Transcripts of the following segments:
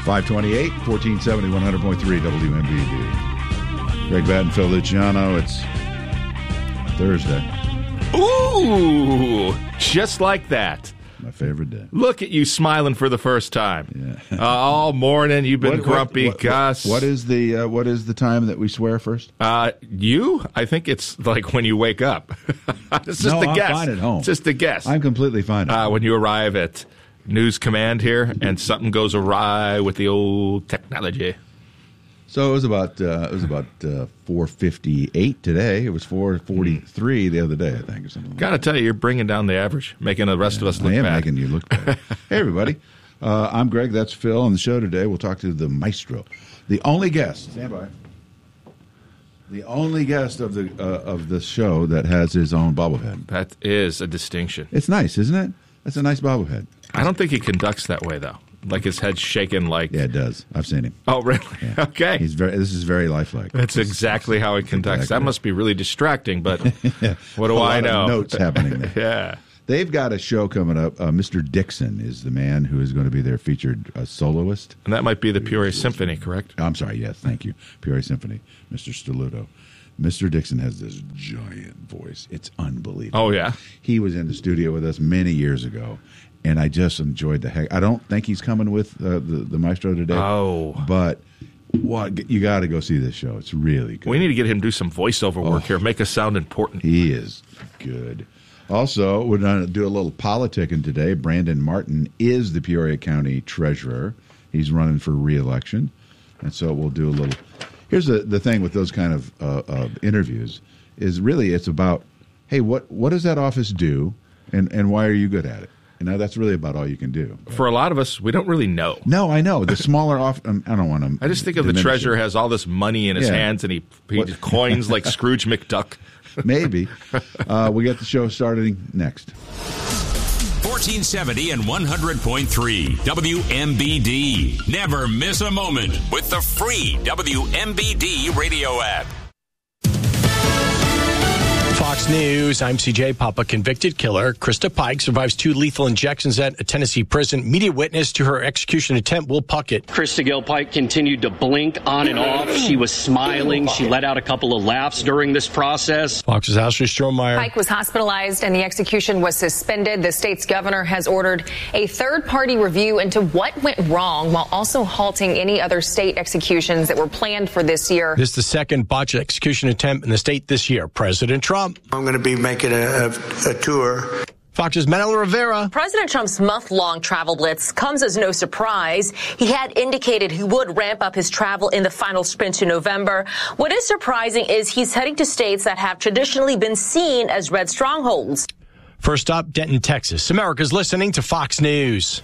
528, 1470, 100.3 WMBD. Greg Batten, Phil Luciano. It's Thursday. Ooh, just like that. My favorite day. Look at you smiling for the first time. Yeah. All morning you've been grumpy, Gus. What is the time that we swear first? I think it's like when you wake up. It's just a guess. I'm fine at home. It's just a guess. I'm completely fine. When you arrive at News Command here and something goes awry with the old technology. So it was about 4:58 today. It was 4:43 the other day, I think, or something. Like Got to tell you, you're bringing down the average, making the rest of us look bad. I am making you look bad. Hey, everybody. I'm Greg. That's Phil. On the show today, we'll talk to the maestro, the only guest. Stand by. The only guest of the show that has his own bobblehead. That is a distinction. It's nice, isn't it? That's a nice bobblehead. I don't think he conducts that way, though. Like his head's shaking like... Yeah, it does. I've seen him. Oh, really? Yeah. Okay. This is very lifelike. That's exactly how he conducts. Exactly. That must be really distracting, but Yeah. what do I know? Of notes happening there. Yeah. They've got a show coming up. Mr. Dixon is the man who is going to be their featured soloist. And that might be the Peoria Symphony, correct? I'm sorry, yes, thank you. Peoria Symphony, Mr. Stoluto. Mr. Dixon has this giant voice. It's unbelievable. Oh, yeah? He was in the studio with us many years ago, and I just enjoyed the heck. I don't think he's coming with the maestro today. Oh. But you got to go see this show. It's really good. We need to get him to do some voiceover work here, make us sound important. He is good. Also, we're going to do a little politicking today. Brandon Martin is the Peoria County Treasurer. He's running for re-election, and so we'll do a little... Here's the thing with those kind of interviews is really it's about, hey, what does that office do, and why are you good at it? You know, that's really about all you can do. For a lot of us, we don't really know. No, I know. The smaller office, I don't want to... I just think of the treasurer has all this money in his hands, and he coins like Scrooge McDuck. Maybe. We got the show starting next. 1470 and 100.3 WMBD. Never miss a moment with the free WMBD radio app. Fox News, I'm CJ Papa. Convicted killer Krista Pike survives 2 lethal injections at a Tennessee prison. Media witness to her execution attempt, Will Puckett. Krista Gail Pike continued to blink on and off. She was smiling. She let out a couple of laughs during this process. Fox's Ashley Strohmeyer. Pike was hospitalized and the execution was suspended. The state's governor has ordered a third-party review into what went wrong while also halting any other state executions that were planned for this year. This is the second botched execution attempt in the state this year. President Trump. I'm going to be making a tour. Fox's Manolo Rivera. President Trump's month-long travel blitz comes as no surprise. He had indicated he would ramp up his travel in the final sprint to November. What is surprising is he's heading to states that have traditionally been seen as red strongholds. First up, Denton, Texas. America's listening to Fox News.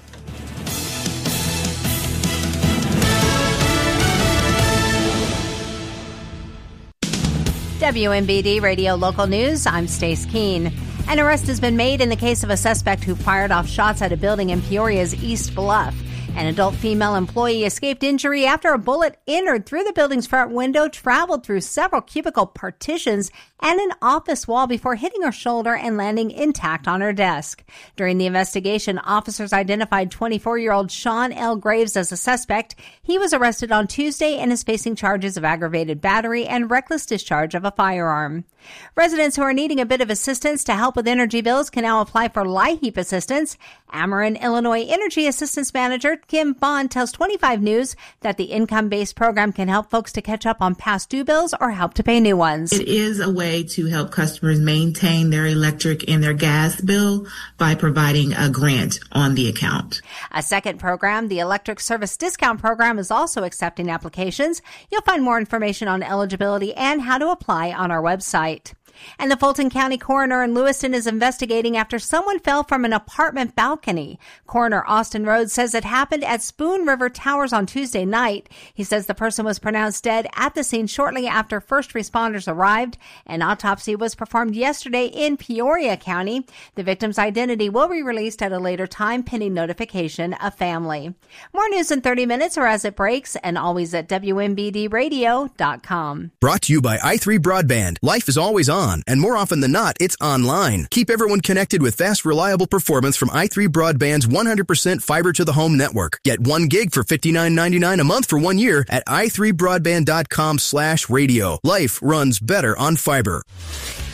WMBD Radio Local News, I'm Stace Keene. An arrest has been made in the case of a suspect who fired off shots at a building in Peoria's East Bluff. An adult female employee escaped injury after a bullet entered through the building's front window, traveled through several cubicle partitions and an office wall before hitting her shoulder and landing intact on her desk. During the investigation, officers identified 24-year-old Sean L. Graves as a suspect. He was arrested on Tuesday and is facing charges of aggravated battery and reckless discharge of a firearm. Residents who are needing a bit of assistance to help with energy bills can now apply for LIHEAP assistance. Ameren, Illinois Energy Assistance Manager Kim Bond tells 25 News that the income-based program can help folks to catch up on past due bills or help to pay new ones. It is a way to help customers maintain their electric and their gas bill by providing a grant on the account. A second program, the Electric Service Discount Program, is also accepting applications. You'll find more information on eligibility and how to apply on our website. And the Fulton County coroner in Lewiston is investigating after someone fell from an apartment balcony. Coroner Austin Rhodes says it happened at Spoon River Towers on Tuesday night. He says the person was pronounced dead at the scene shortly after first responders arrived. An autopsy was performed yesterday in Peoria County. The victim's identity will be released at a later time pending notification of family. More news in 30 minutes or as it breaks, and always at WMBDradio.com. Brought to you by i3 Broadband. Life is always on. And more often than not, it's online. Keep everyone connected with fast, reliable performance from i3 Broadband's 100% fiber-to-the-home network. network. Get 1 gig for $59.99 a month for 1 year at i3broadband.com/radio. Life runs better on fiber.